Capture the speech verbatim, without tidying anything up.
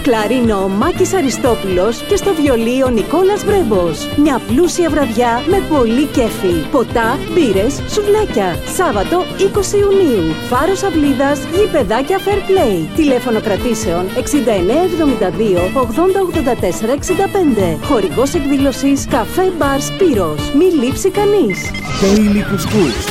κλαρίνο ο Μάκης Αριστόπουλος και στο βιολί ο Νικόλας Βρέμπος. Μια πλούσια βραδιά με πολύ κέφι. Ποτά, μπύρες, σουβλάκια. Σάββατο είκοσι Ιουνίου. Φάρος Αυλίδας, γηπεδάκια Fair Play. Τηλέφωνο κρατήσεων εξήντα εννέα εβδομήντα δύο ογδόντα ογδόντα τέσσερα εξήντα πέντε. Χορηγός εκδήλωσης Καφέ Μπαρ Σπύρος. Μη λείψει κανείς. Daily Couscous.